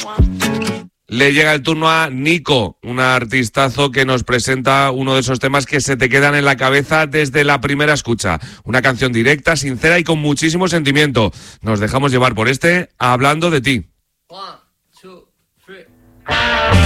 Le llega el turno a Nico, un artistazo que nos presenta uno de esos temas que se te quedan en la cabeza desde la primera escucha. Una canción directa, sincera y con muchísimo sentimiento. Nos dejamos llevar por Hablando de ti. 1, 2, 3.